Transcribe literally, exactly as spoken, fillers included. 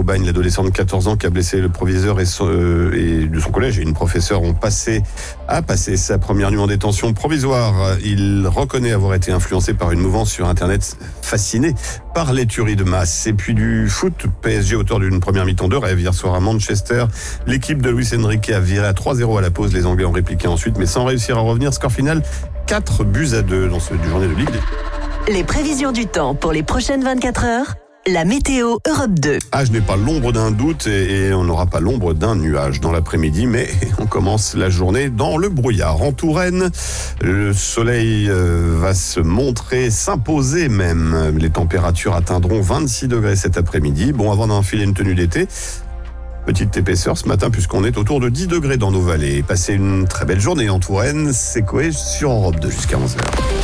Aubagne, l'adolescent de quatorze ans qui a blessé le proviseur et, son, euh, et de son collège et une professeure ont passé, a passé sa première nuit en détention provisoire. Il reconnaît avoir été influencé par une mouvance sur Internet, fasciné par les tueries de masse. Et puis du foot, P S G auteur d'une première mi-temps de rêve hier soir à Manchester. L'équipe de Luis Enrique a viré à trois zéro à la pause. Les Anglais ont répliqué ensuite, mais sans réussir à revenir. Score final, quatre buts à deux dans ce du journée de Ligue. Les prévisions du temps pour les prochaines vingt-quatre heures. La météo Europe deux. Ah, je n'ai pas l'ombre d'un doute et, et on n'aura pas l'ombre d'un nuage dans l'après-midi, mais on commence la journée dans le brouillard. En Touraine, le soleil euh, va se montrer, s'imposer même. Les températures atteindront vingt-six degrés cet après-midi. Bon, avant d'enfiler une tenue d'été, petite épaisseur ce matin puisqu'on est autour de dix degrés dans nos vallées. Passez une très belle journée en Touraine. C'est Coé sur Europe deux jusqu'à onze heures.